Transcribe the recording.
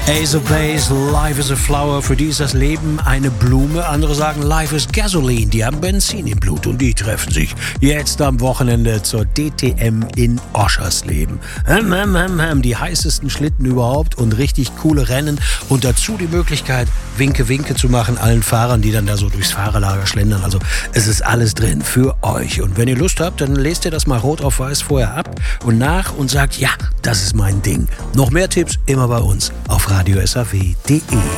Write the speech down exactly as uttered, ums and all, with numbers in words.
Ace of Base, Life is a Flower. Für die ist das Leben eine Blume. Andere sagen, Life is Gasoline. Die haben Benzin im Blut und die treffen sich jetzt am Wochenende zur D T M in Oschersleben. Hm, hm, hm, hm. Die heißesten Schlitten überhaupt und richtig coole Rennen. Und dazu die Möglichkeit, Winke-Winke zu machen allen Fahrern, die dann da so durchs Fahrerlager schlendern. Also es ist alles drin für euch. Und wenn ihr Lust habt, dann lest ihr das mal rot auf weiß vorher ab und nach und sagt, ja, das ist mein Ding. Noch mehr Tipps immer bei uns auf radio s a w punkt d e.